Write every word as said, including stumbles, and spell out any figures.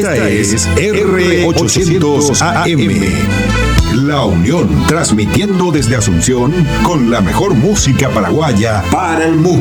Esta es R ochocientos A M. La Unión, transmitiendo desde Asunción con la mejor música paraguaya para el mundo.